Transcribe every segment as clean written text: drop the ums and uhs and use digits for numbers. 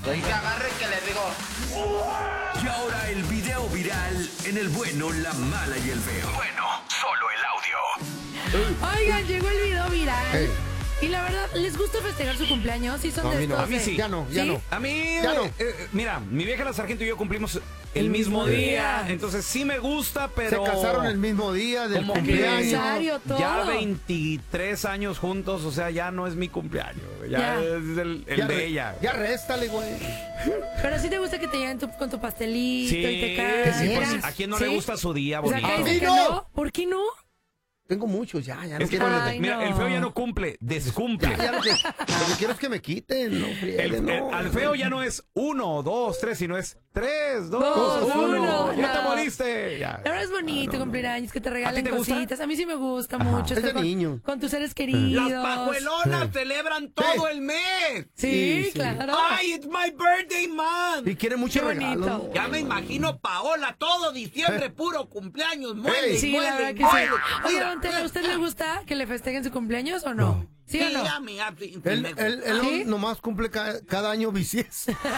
Y que agarre que le digo. Y ahora el video viral en El Bueno, la Mala y el Feo. Bueno, solo el audio. Oigan, llegó el video viral. Y la verdad, ¿les gusta festejar su cumpleaños? Sí, son No, a de mí no. estos A mí de- sí. Ya no, ya ¿Sí? no. A mí, Ya no. mira, mi vieja la sargento y yo cumplimos el mismo día. Entonces sí me gusta, pero... Se casaron el mismo día del como que cumpleaños. Aniversario, todo. ya 23 años juntos, o sea, ya no es mi cumpleaños. Ya Ya. es el de ella. Ya réstale, güey. Pero sí te gusta que te lleguen con tu pastelito Sí, y te caen. pues, ¿a quién no le gusta su día O sea, bonito? acá ¡A dicen mí que no! no. ¿Por qué no? Tengo muchos, ya no Es que, quiero. Ay, mira, no. el feo ya no cumple, descumple. Ya lo que quiero es que me quiten, no friegue, no. Al feo ya no es 1, 2, 3, sino es 3, 2, Dos, 1. uno. Ya te No. moriste. Ya. La verdad es bonito cumplir años, que te regalen te gusta? cositas. A mí sí me gusta Ajá. mucho Es de estar con, niño. con tus seres queridos. Las pajuelonas celebran todo el mes. Sí, Sí. claro. Ay, it's my birthday month. Y quiere mucho Qué regalo. bonito. ¿no? Ya me imagino Paola todo diciembre, puro cumpleaños. Muele, Sí, la verdad que sí. Oye, don Tela, ¿a usted le gusta que le festejen su cumpleaños o no? ¿Sí o no? Sí, a mí, sí, Él, me él, gusta. él ¿Sí? nomás cumple cada año bisies. Oye,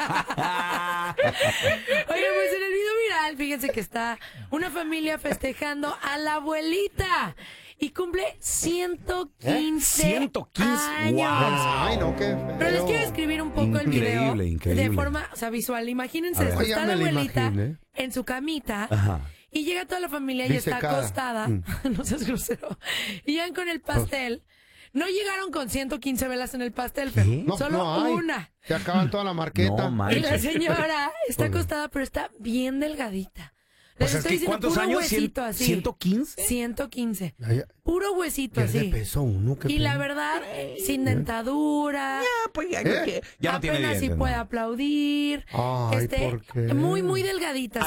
pues en el video viral, fíjense que está una familia festejando a la abuelita. Y cumple 115 115, años. wow. Ay, no, qué feo. Pero les quiero escribir un poco el video Increíble, increíble. de forma, o sea, visual. Imagínense A ver. esto, está Oiga, la me lo abuelita imaginé. en su camita Ajá. y llega toda la familia y está Disecada. acostada. No seas grosero. Y llegan con el pastel. No llegaron con 115 velas en el pastel, pero No, solo no hay. una. Se acaban toda la marqueta. No, man. Y la señora está acostada, pero está bien delgadita. Les Pues es estoy que diciendo, ¿cuántos puro años? huesito así. 115. 115. Ay, Puro huesito pierde así. peso uno, qué Y la pena. verdad, sin dentadura. Pues ya, ¿Eh? ya no tiene apenas dientes. sí ¿no? puede aplaudir. Ay, ¿por qué? Muy, muy delgadita.